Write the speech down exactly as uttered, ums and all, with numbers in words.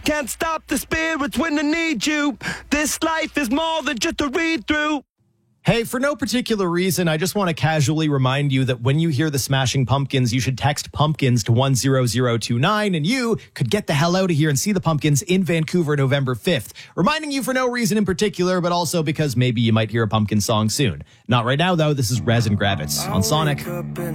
Can't stop the spirits when they need you. This life is more than just a read-through. Hey, for no particular reason, I just want to casually remind you that when you hear the Smashing Pumpkins, you should text pumpkins to one zero zero two nine, and you could get the hell out of here and see the Pumpkins in Vancouver November fifth. Reminding you for no reason in particular, but also because maybe you might hear a Pumpkin song soon. Not right now, though. This is Rez and Gravitz on Sonic.